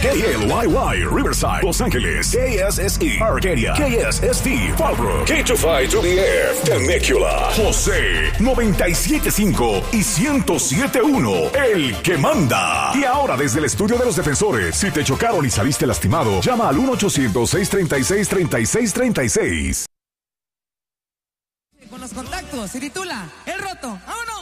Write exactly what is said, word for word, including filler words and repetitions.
K L Y Y, Riverside, Los Ángeles, K S S E, Arcadia, K S S T, Fallbrook, K veinticinco to the F, Temecula, José, noventa y siete punto cinco y ciento siete punto uno, el que manda. Y ahora desde el estudio de los defensores, si te chocaron y saliste lastimado, llama al uno ochocientos, seiscientos treinta y seis, treinta y seis treinta y seis. Con los contactos, se titula El Roto. ¡Vámonos!